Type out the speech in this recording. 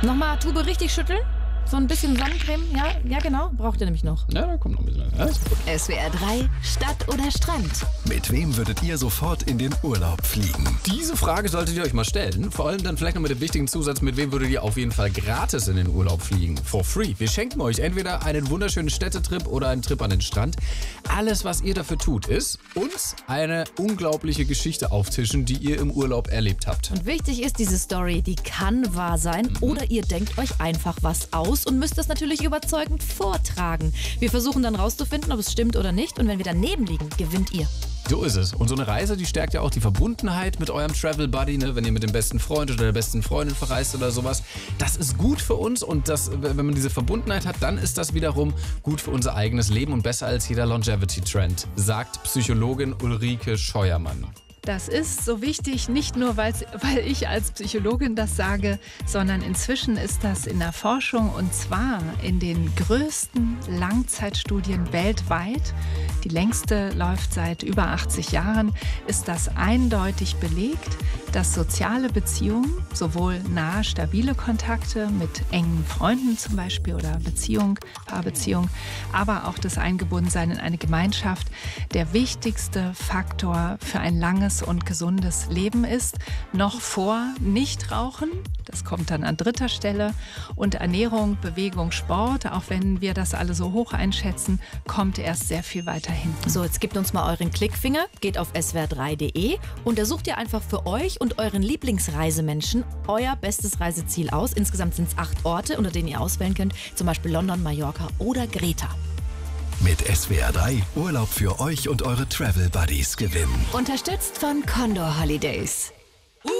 Nochmal Tube richtig schütteln. So ein bisschen Sonnencreme, ja genau, braucht ihr nämlich noch. Ja, da kommt noch ein bisschen. Ja, ist gut. SWR 3, Stadt oder Strand? Mit wem würdet ihr sofort in den Urlaub fliegen? Diese Frage solltet ihr euch mal stellen. Vor allem dann vielleicht noch mit dem wichtigen Zusatz, mit wem würdet ihr auf jeden Fall gratis in den Urlaub fliegen? For free. Wir schenken euch entweder einen wunderschönen Städtetrip oder einen Trip an den Strand. Alles, was ihr dafür tut, ist uns eine unglaubliche Geschichte auftischen, die ihr im Urlaub erlebt habt. Und wichtig ist, diese Story, die kann wahr sein oder ihr denkt euch einfach was aus und müsst das natürlich überzeugend vortragen. Wir versuchen dann rauszufinden, ob es stimmt oder nicht, und wenn wir daneben liegen, gewinnt ihr. So ist es. Und so eine Reise, die stärkt ja auch die Verbundenheit mit eurem Travel Buddy, ne? Wenn ihr mit dem besten Freund oder der besten Freundin verreist oder sowas. Das ist gut für uns, und das, wenn man diese Verbundenheit hat, dann ist das wiederum gut für unser eigenes Leben und besser als jeder Longevity-Trend, sagt Psychologin Ulrike Scheuermann. Das ist so wichtig, nicht nur, weil ich als Psychologin das sage, sondern inzwischen ist das in der Forschung, und zwar in den größten Langzeitstudien weltweit. Die längste läuft seit über 80 Jahren, ist das eindeutig belegt, dass soziale Beziehungen, sowohl nahe, stabile Kontakte mit engen Freunden zum Beispiel oder Paarbeziehung, aber auch das Eingebundensein in eine Gemeinschaft der wichtigste Faktor für ein langes und gesundes Leben ist, noch vor Nichtrauchen, das kommt dann an dritter Stelle, und Ernährung, Bewegung, Sport, auch wenn wir das alle so hoch einschätzen, kommt erst sehr viel weiter hinten. So, jetzt gebt uns mal euren Klickfinger, geht auf swr3.de und da sucht ihr einfach für euch und euren Lieblingsreisemenschen euer bestes Reiseziel aus. Insgesamt sind es 8 Orte, unter denen ihr auswählen könnt, zum Beispiel London, Mallorca oder Greta. Mit SWR 3 Urlaub für euch und eure Travel Buddies gewinnen. Unterstützt von Condor Holidays.